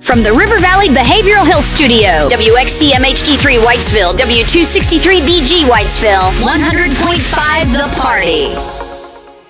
From the River Valley Behavioral Health Studio, WXCM HD3 Whitesville, W263BG Whitesville, 100.5 The Party.